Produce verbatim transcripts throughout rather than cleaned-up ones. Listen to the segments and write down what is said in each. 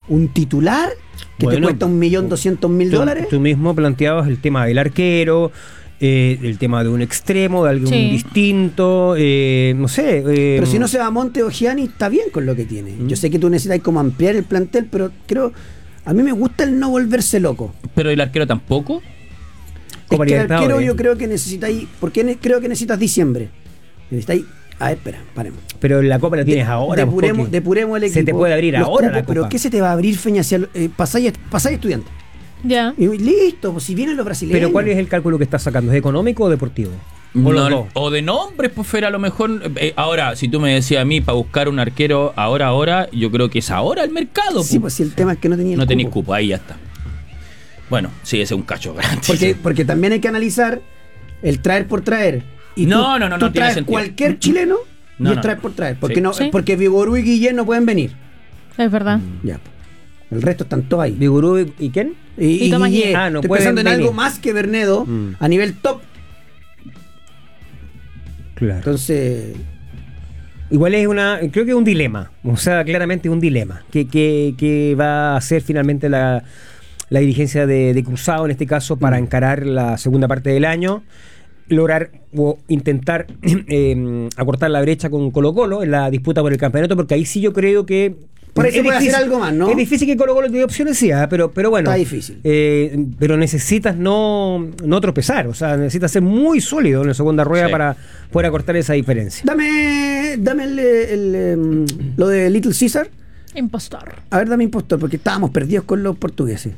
un titular que bueno, te cuesta un millón doscientos mil dólares. Tú mismo planteabas el tema del arquero, eh, el tema de un extremo, de algún sí. distinto, eh, no sé. Eh, pero si no se va a Monte o Gianni, está bien con lo que tiene. Mm. Yo sé que tú necesitas como ampliar el plantel, pero creo, a mí me gusta el no volverse loco. ¿Pero el arquero tampoco? Es que el arquero yo creo que necesitáis, ¿por qué ne- creo que necesitas diciembre? Necesitáis, a ver, espera, paremos. Pero la Copa la tienes de, ahora. Depuremos, depuremos el equipo. Se te puede abrir ahora cupos, la Copa. Pero ¿qué se te va a abrir, Feña? Si eh, pasáis, pasáis estudiante. Ya. Y listo, pues si vienen los brasileños. Pero ¿cuál es el cálculo que estás sacando? ¿Es económico o deportivo? O, no, o de nombres, pues Fer, a lo mejor. Eh, ahora, si tú me decías a mí para buscar un arquero ahora, ahora, yo creo que es ahora el mercado. Sí, pues si el tema es que no tenía No el tenéis cupo. cupo, ahí ya está. Bueno, sí, ese es un cacho grande. Porque, porque también hay que analizar el traer por traer. Y no, tú, no, no, tú no traes tiene cualquier chileno no, y es no. traer por traer. Porque, Sí. no, ¿Sí? porque Vigorú y Guillén no pueden venir. Es verdad. Mm. Ya. El resto están todos ahí. ¿Vigorú y, y quién? Y, Y y Tomás Guillén. Guillén. Ah, no Estoy pueden pensando en venir. algo más que Bernedo Mm. a nivel top. Claro. Entonces. Igual es una, creo que es un dilema, o sea, claramente es un dilema, que, que, que va a ser finalmente la, la dirigencia de, de Cruzado, en este caso, para Mm. encarar la segunda parte del año, lograr o intentar eh, acortar la brecha con Colo-Colo en la disputa por el campeonato, porque ahí sí yo creo que Por ahí se puede hacer algo más, ¿no? Es difícil que Colo-Colo te dé opciones, sí, ¿eh? pero, pero bueno. Está difícil. Eh, pero necesitas no, no tropezar, o sea, necesitas ser muy sólido en la segunda rueda Sí. para poder acortar esa diferencia. Dame, dame el, el, em, lo de Little Caesar. Impostor. A ver, dame impostor, porque estábamos perdidos con los portugueses.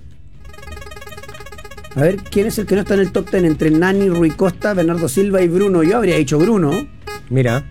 A ver, ¿quién es el que no está en el top ten entre Nani, Rui Costa, Bernardo Silva y Bruno? Yo habría dicho Bruno. Mira.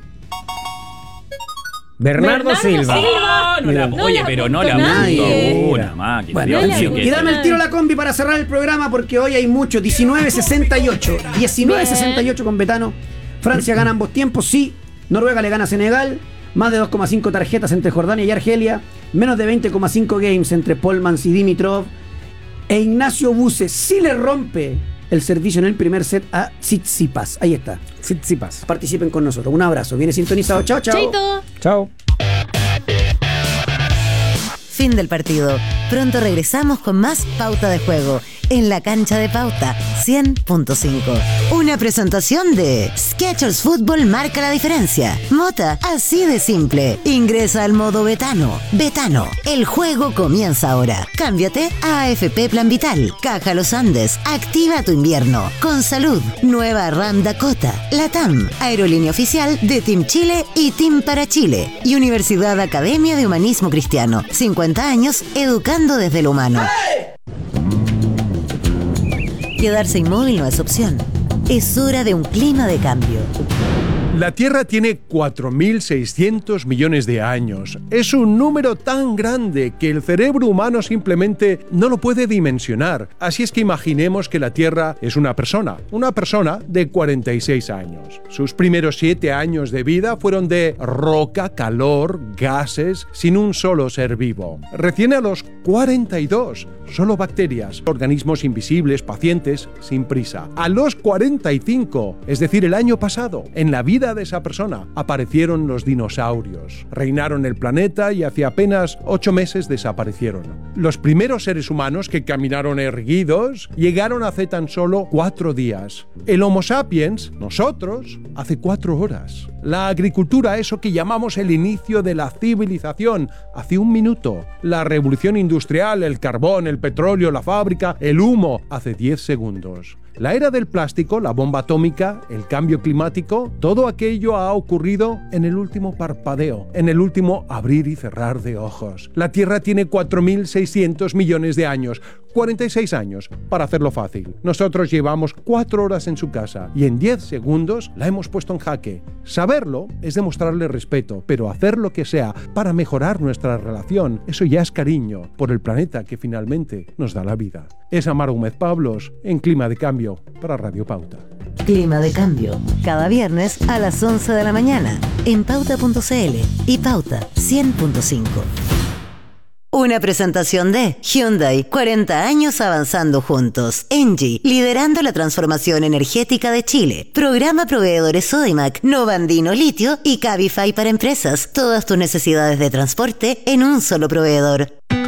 Bernardo, Bernardo Silva. Silva. No, no la, No oye, la pero no apuntó la nadie. apuntó una máquina. Bueno, Dios en mío, fin, que- y dame el tiro a la combi para cerrar el programa porque hoy hay mucho. diecinueve sesenta y ocho. diecinueve sesenta y ocho con Betano. Francia gana ambos tiempos, sí. Noruega le gana a Senegal. Más de dos coma cinco tarjetas entre Jordania y Argelia. Menos de veinte coma cinco games entre Polmans y Dimitrov. E Ignacio Buse sí le rompe el servicio en el primer set a Tsitsipas. Ahí está. Tsitsipas. Participen con nosotros. Un abrazo. Viene sintonizado. Chao, chao. Chaito. Chao. Fin del partido. Pronto regresamos con más Pauta de Juego en la cancha de Pauta cien punto cinco. Una presentación de Skechers Fútbol marca la diferencia. Mota, así de simple. Ingresa al modo Betano. Betano, el juego comienza ahora. Cámbiate a A F P Plan Vital. Caja Los Andes, activa tu invierno. Con salud, nueva RAM Dakota. Latam, aerolínea oficial de Team Chile y Team para Chile. Y Universidad Academia de Humanismo Cristiano. cincuenta años educando desde lo humano. Quedarse inmóvil no es opción. Es hora de un clima de cambio. La Tierra tiene cuatro mil seiscientos millones de años. Es un número tan grande que el cerebro humano simplemente no lo puede dimensionar. Así es que imaginemos que la Tierra es una persona, una persona de cuarenta y seis años. Sus primeros siete años de vida fueron de roca, calor, gases, sin un solo ser vivo. Recién a los cuarenta y dos, solo bacterias, organismos invisibles, pacientes, sin prisa. A los cuarenta y cinco, es decir, el año pasado, en la vida de esa persona, aparecieron los dinosaurios. Reinaron el planeta y hace apenas ocho meses desaparecieron. Los primeros seres humanos que caminaron erguidos llegaron hace tan solo cuatro días. El Homo sapiens, nosotros, hace cuatro horas. La agricultura, eso que llamamos el inicio de la civilización, hace un minuto. La revolución industrial, el carbón, el petróleo, la fábrica, el humo, hace diez segundos. La era del plástico, la bomba atómica, el cambio climático, todo aquello ha ocurrido en el último parpadeo, en el último abrir y cerrar de ojos. La Tierra tiene cuatro mil seiscientos millones de años, cuarenta y seis años, para hacerlo fácil. Nosotros llevamos cuatro horas en su casa y en diez segundos la hemos puesto en jaque. Saberlo es demostrarle respeto, pero hacer lo que sea para mejorar nuestra relación, eso ya es cariño por el planeta que finalmente nos da la vida. Es Amaro Gómez Pablos en Clima de Cambio para Radio Pauta. Clima de cambio. Cada viernes a las once de la mañana en pauta punto c l y Pauta cien punto cinco. Una presentación de Hyundai, cuarenta años avanzando juntos. Engie, liderando la transformación energética de Chile. Programa proveedores Sodimac, Novandino Litio y Cabify para empresas. Todas tus necesidades de transporte en un solo proveedor.